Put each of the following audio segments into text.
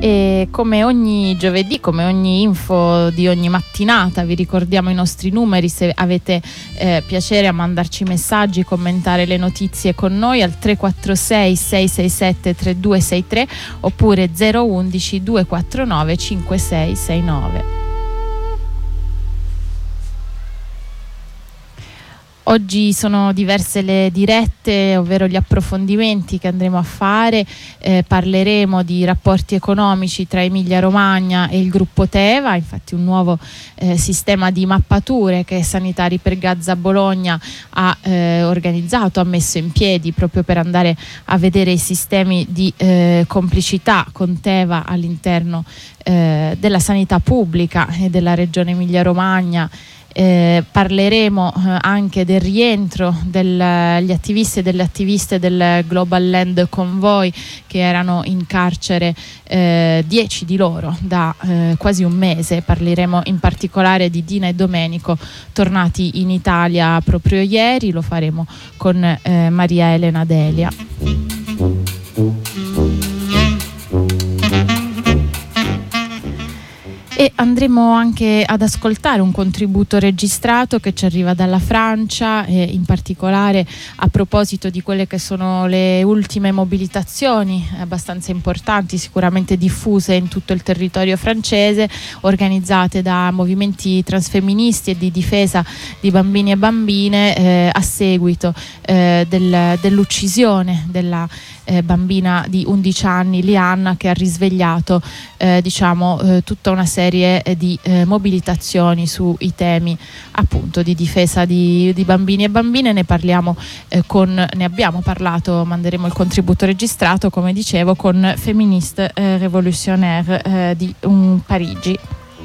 E come ogni giovedì, come ogni info di ogni mattinata, vi ricordiamo i nostri numeri se avete piacere a mandarci messaggi, commentare le notizie con noi al 346 667 3263 oppure 011 249 5669. Oggi sono diverse le dirette, ovvero gli approfondimenti che andremo a fare. Parleremo di rapporti economici tra Emilia Romagna e il gruppo Teva, infatti un nuovo sistema di mappature che Sanitari per Gaza Bologna ha organizzato, ha messo in piedi proprio per andare a vedere i sistemi di complicità con Teva all'interno della sanità pubblica e della regione Emilia Romagna. Parleremo anche del rientro degli attivisti e delle attiviste del Global Land Convoy che erano in carcere, 10 di loro da quasi un mese. Parleremo in particolare di Dina e Domenico, tornati in Italia proprio ieri. Lo faremo con Maria Elena Delia. E andremo anche ad ascoltare un contributo registrato che ci arriva dalla Francia, in particolare a proposito di quelle che sono le ultime mobilitazioni abbastanza importanti, sicuramente diffuse in tutto il territorio francese, organizzate da movimenti transfemministi e di difesa di bambini e bambine a seguito dell'uccisione della bambina di 11 anni, Lianna, che ha risvegliato tutta una serie di mobilitazioni sui temi appunto di difesa di bambini e bambine. Ne abbiamo parlato, manderemo il contributo registrato, come dicevo, con Féministes Révolutionnaires di Parigi.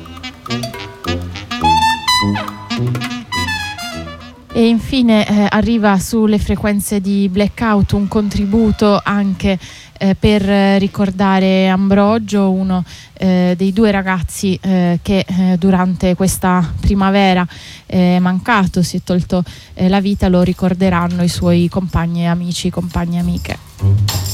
E infine arriva sulle frequenze di Blackout un contributo anche per ricordare Ambrogio, uno dei due ragazzi che durante questa primavera è mancato, si è tolto la vita. Lo ricorderanno i suoi compagni e amici, compagne e amiche.